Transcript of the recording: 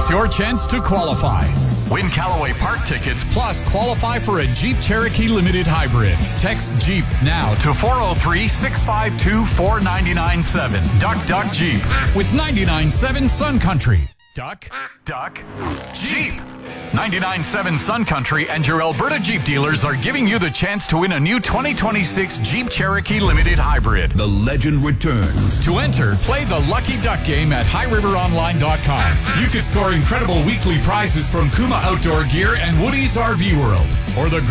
It's your chance to qualify. Win Callaway Park tickets, plus qualify for a Jeep Cherokee Limited Hybrid. Text Jeep now to 403-652-4997. Duck Jeep with 99.7 Sun Country. Duck Jeep. 99.7 Sun Country and your Alberta Jeep dealers are giving you the chance to win a new 2026 Jeep Cherokee Limited Hybrid. The legend returns. To enter, play the Lucky Duck game at highriveronline.com. You could score incredible weekly prizes from Kuma Outdoor Gear and Woody's RV World, or the